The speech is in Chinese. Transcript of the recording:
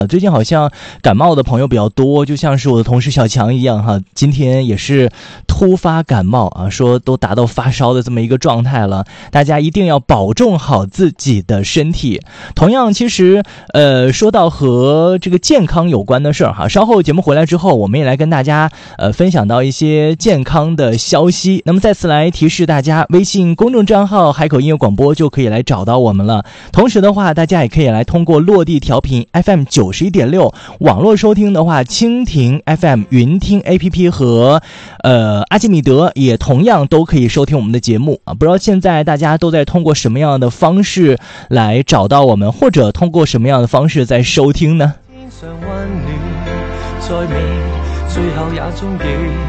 最近好像感冒的朋友比较多，就像是我的同事小强一样哈，今天也是突发感冒啊，说都达到发烧的这么一个状态了，大家一定要保重好自己的身体。同样，其实说到和这个健康有关的事儿哈，稍后节目回来之后，我们也来跟大家分享到一些健康的消息。那么再次来提示大家，微信公众账号海口音乐广播就可以来找到我们了。同时的话，大家也可以来通过落地调频 FM91.6，网络收听的话，蜻蜓 FM、云听 APP 和阿基米德也同样都可以收听我们的节目啊。不知道现在大家都在通过什么样的方式来找到我们，或者通过什么样的方式在收听呢？天上溫暖，在未最後也終結。